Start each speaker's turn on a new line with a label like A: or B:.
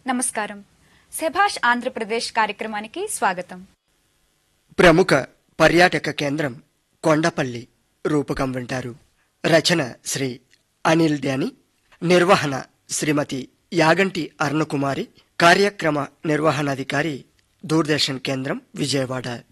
A: నమస్కారం. శభాష్ ఆంధ్రప్రదేశ్ కార్యక్రమానికి స్వాగతం.
B: ప్రముఖ పర్యాటక కేంద్రం కొండపల్లి రూపకం వింటారు. రచన శ్రీ అనిల్ డ్యాని, నిర్వహణ శ్రీమతి యాగంటి అరుణకుమారి, కార్యక్రమ నిర్వహణాధికారి, దూరదర్శన్ కేంద్రం, విజయవాడ.